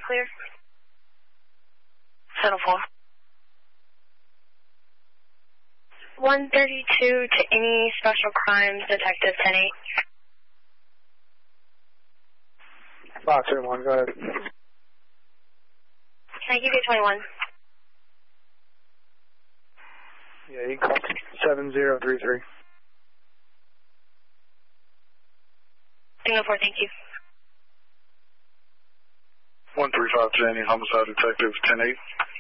clear. Settle 4. 132 to any special crimes detective 10-8. Fox 1, go ahead. Can I give you 21? Yeah, you can call 7033. Signal 4, thank you. 135 to any homicide detective 10-8.